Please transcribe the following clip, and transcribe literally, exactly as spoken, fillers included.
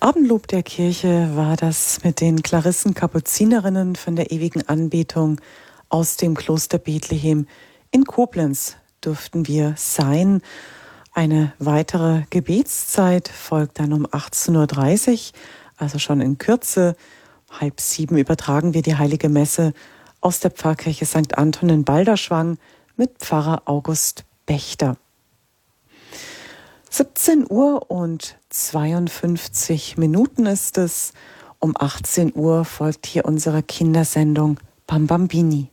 Abendlob der Kirche war das mit den Klarissen-Kapuzinerinnen von der ewigen Anbetung aus dem Kloster Bethlehem. In Koblenz durften wir sein. Eine weitere Gebetszeit folgt dann um achtzehn Uhr dreißig, also schon in Kürze. Halb sieben übertragen wir die Heilige Messe aus der Pfarrkirche Sankt Anton in Balderschwang mit Pfarrer August Bechter. siebzehn Uhr und zweiundfünfzig Minuten ist es. Um achtzehn Uhr folgt hier unsere Kindersendung Bambambini.